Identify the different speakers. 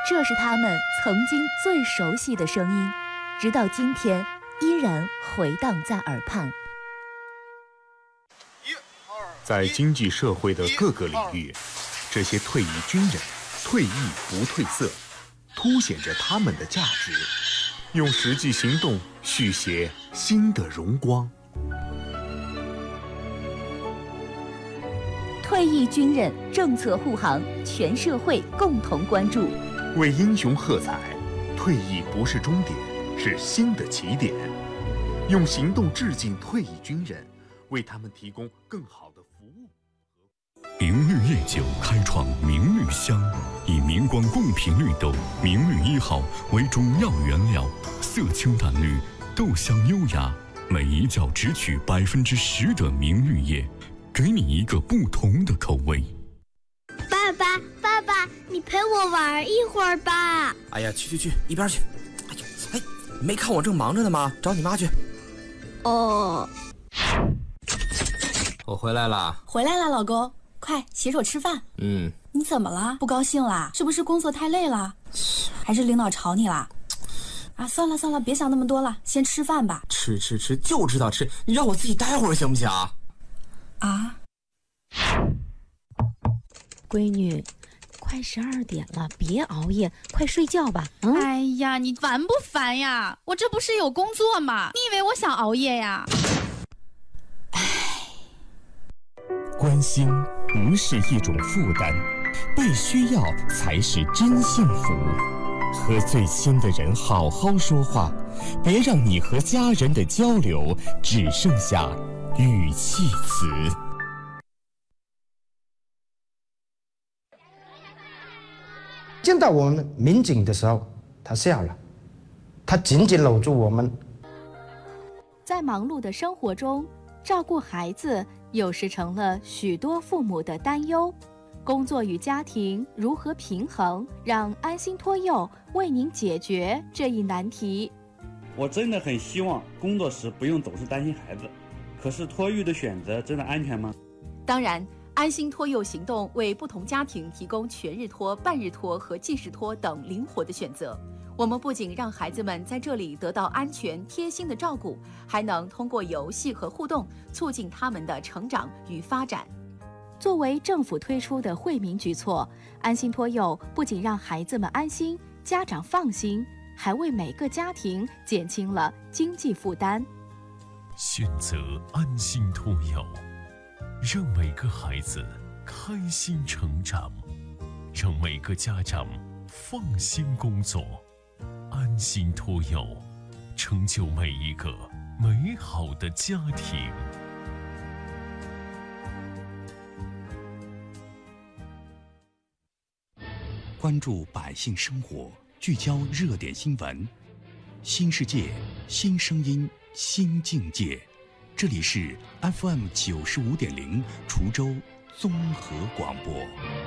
Speaker 1: 这是他们曾经最熟悉的声音，直到今天依然回荡在耳畔。
Speaker 2: 在经济社会的各个领域，这些退役军人退役不褪色，凸显着他们的价值，用实际行动续写新的荣光。
Speaker 1: 退役军人政策护航，全社会共同关注。
Speaker 2: 为英雄喝彩，退役不是终点，是新的起点。用行动致敬退役军人，为他们提供更好的服务。
Speaker 3: 明绿夜酒开创明绿香，以明光贡品绿豆明绿1号为主要原料，色清淡绿，豆香优雅，每一角只取10%的明绿叶，给你一个不同的口味。
Speaker 4: 爸爸，你陪我玩一会儿吧。
Speaker 5: 哎呀，去，一边去。哎，没看我正忙着呢吗？找你妈去。
Speaker 4: 哦，
Speaker 5: 我回来了。
Speaker 6: 回来了，老公，快洗手吃饭。你怎么了？不高兴啦？是不是工作太累了？还是领导吵你啦？啊，算了，别想那么多了，先吃饭吧。
Speaker 5: 吃，就知道吃，你让我自己待会儿行不行啊？
Speaker 6: 啊？
Speaker 7: 闺女，快12点了，别熬夜，快睡觉吧。
Speaker 8: 哎呀，你烦不烦呀？我这不是有工作吗？你以为我想熬夜呀？
Speaker 9: 关心不是一种负担，被需要才是真幸福。和最亲的人好好说话，别让你和家人的交流只剩下语气词。
Speaker 10: 见到我们民警的时候，他笑了，他紧紧搂住我们。
Speaker 1: 在忙碌的生活中，照顾孩子有时成了许多父母的担忧。工作与家庭如何平衡？让安心托幼为您解决这一难题。
Speaker 11: 我真的很希望工作时不用总是担心孩子，可是托育的选择真的安全吗？
Speaker 12: 当然，安心托幼行动为不同家庭提供全日托、半日托和即时托等灵活的选择。我们不仅让孩子们在这里得到安全贴心的照顾，还能通过游戏和互动促进他们的成长与发展。
Speaker 1: 作为政府推出的惠民举措，安心托幼不仅让孩子们安心，家长放心，还为每个家庭减轻了经济负担。
Speaker 3: 选择安心托幼，让每个孩子开心成长，让每个家长放心工作。安心托幼，成就每一个美好的家庭。
Speaker 13: 关注百姓生活，聚焦热点新闻，新世界，新声音，新境界。这里是 FM 95.0滁州综合广播。